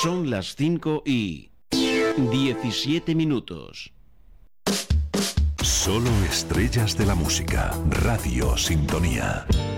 Son las 5:17. Solo estrellas de la música. Radio Sintonía.